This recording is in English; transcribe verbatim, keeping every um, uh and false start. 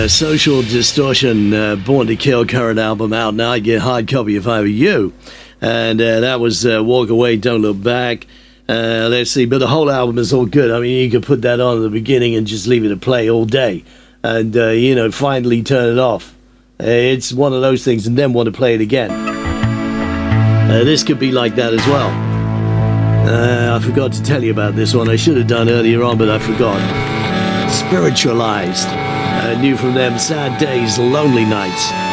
uh, Social Distortion, uh, Born to Kill, current album out now. I'd get a hard copy if I were you. And uh, that was uh, Walk Away, Don't Look Back. Uh, let's see, but the whole album is all good. I mean, you could put that on at the beginning and just leave it to play all day. And, uh, you know, finally turn it off. Uh, it's one of those things, and then want to play it again. Uh, this could be like that as well. Uh, I forgot to tell you about this one. I should have done earlier on, but I forgot. Spiritualized. Uh, new from them, Sad Days, Lonely Nights.